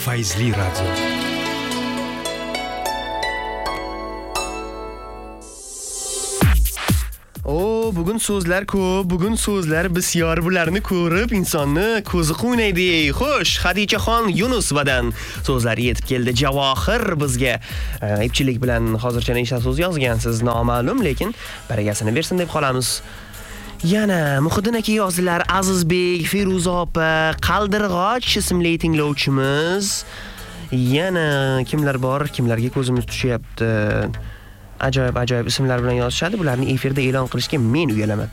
Fayzli radio. Bugun so'zlar ko'p, bugun so'zlar bisyor, bularni ko'rib insonni ko'zi quvnaydi. Xo'sh, Xadichaxon Yunusvadan so'zlar yetib keldi. Javohir bizga epchilik bilan hozircha nechta so'z yozgansiz noma'lum, lekin baragasini bersin deb qolamiz. Yana Muhiddin aka yozdilar. Azizbek, Feruza opa, Qaldirg'och ismli tinglovchimiz. Yana kimlar bor? Kimlarga ko'zimiz tushyapti? Ajoyib ismlar bilan yozishadi. Bularni efirda e'lon qilishga men uyalaman.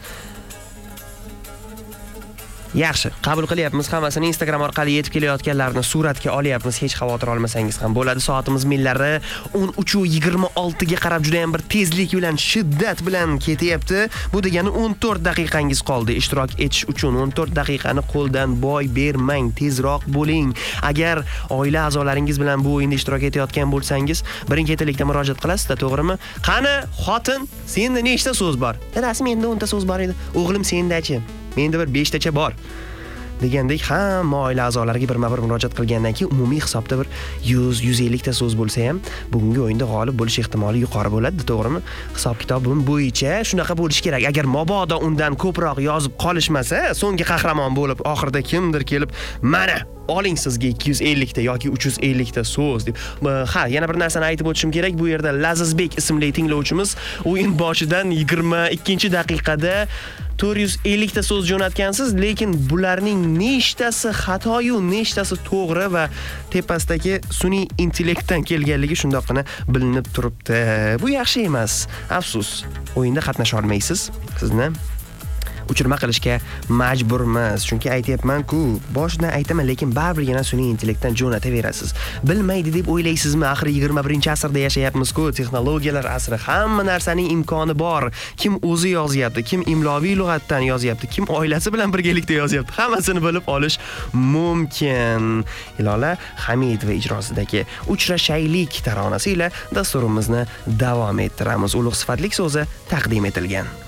Yaxshi, qabul qilyapmiz. Hammasini Instagram orqali yetib kelayotganlarni suratga olyapmiz. Hech xavotir olmasangiz ham bo'ladi. Soatimiz millari 13:26 ga qarab juda ham bir tezlik bilan, shiddat bilan ketyapti. Bu degani 14 daqiqangiz qoldi ishtirok etish uchun. 14 daqiqani qo'ldan boy bermang, tezroq bo'ling. Agar oila a'zolaringiz bilan bu o'yinda ishtirok etayotgan bo'lsangiz, birin-ketinlikda murojaat qilasizda, to'g'rimi? Qani, xotin, senda nechta so'z bor? Rasmiy menda 10 ta so'z bor edi. O'g'lim sendachi? Menda bir 5 tacha bor. Degandek hamma oila a'zolariga birma-bir murojaat qilgandan keyin umumiy hisobda bir 100-150 ta so'z bo'lsa ham bugungi o'yinda g'olib bo'lish ehtimoli yuqori bo'ladi, to'g'rimi? Hisob-kitobim bo'yicha shunaqa bo'lishi kerak. Agar mabodo undan ko'proq yozib qolishmasa, so'nggi qahramon bo'lib oxirida kimdir kelib, "Mana, oling sizga 250 ta yoki 350 ta so'z" deb. Ha, yana bir narsani aytib o'tishim kerak. Bu yerda Lazizbek ismli tinglovchimiz o'yin boshidan 22-daqiqada 450 ta so'z jo'natgansiz, lekin bularning nechtasi xatoyu, nechtasi to'g'ri va tepasidagi sun'iy intellektdan kelganligi shundoqqina bilinib turibdi. Bu yaxshi emas. Afsus, o'yinda qatnasha olmaysiz. Sizni uchirma qilishga majburmiz. Chunki aytayapman-ku, boshidan aytaman, lekin baribir yana sun'iy intellektdan jo'nataverasiz. Bilmaydi deb o'ylaysizmi? Axir 21-asrda yashayapmiz-ku, texnologiyalar asri, hamma narsaning imkoni bor. Kim o'zi yozyapti, kim imloviy lug'atdan yozyapti, kim oilasi bilan birgalikda yozyapti. Hammasini bilib olish mumkin. Ilola Hamidova ijrosidagi Uchrashaylik taronasi ila dasturimizni davom ettiramiz. Ulug' sifatlik so'zi taqdim etilgan.